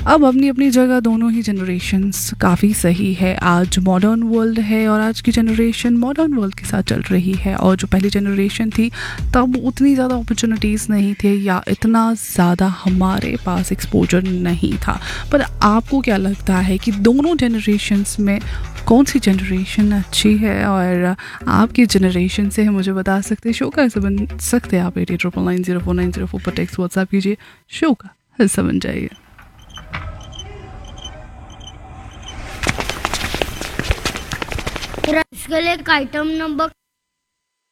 अब अपनी अपनी जगह दोनों ही जनरेशन्स काफ़ी सही है। आज मॉडर्न वर्ल्ड है और आज की जनरेशन मॉडर्न वर्ल्ड के साथ चल रही है, और जो पहली जनरेशन थी तब उतनी ज़्यादा अपॉर्चुनिटीज़ नहीं थे या इतना ज़्यादा हमारे पास एक्सपोजर नहीं था। पर आपको क्या लगता है कि दोनों जनरेशन्स में कौन सी जनरेशन अच्छी है? और आपकी जनरेशन से मुझे बता सकते, शो का हिस्सा बन सकते हैं आप। 88990490 पर टेक्स्ट व्हाट्सएप कीजिए, शो का हिस्सा बन जाइए। इसके लिए एक आइटम नंबर